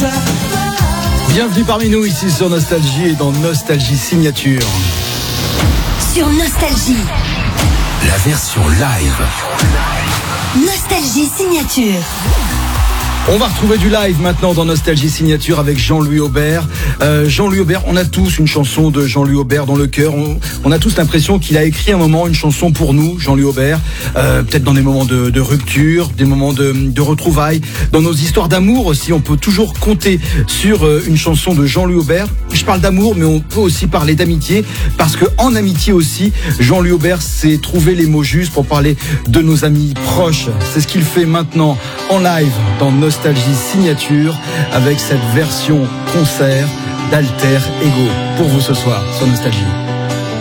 Bienvenue parmi nous ici sur Nostalgie et dans Nostalgie Signature. Sur Nostalgie, la version live. Nostalgie Signature. On va retrouver du live maintenant dans Nostalgie Signature avec Jean-Louis Aubert. Jean-Louis Aubert, on a tous une chanson de Jean-Louis Aubert dans le cœur. On a tous l'impression qu'il a écrit un moment une chanson pour nous, Jean-Louis Aubert. Peut-être dans des moments de rupture, des moments de retrouvailles. Dans nos histoires d'amour aussi, on peut toujours compter sur une chanson de Jean-Louis Aubert. Je parle d'amour, mais on peut aussi parler d'amitié. Parce que en amitié aussi, Jean-Louis Aubert sait trouver les mots justes pour parler de nos amis proches. C'est ce qu'il fait maintenant en live dans Nostalgie Signature avec cette version concert d'Alter Ego pour vous ce soir sur Nostalgie.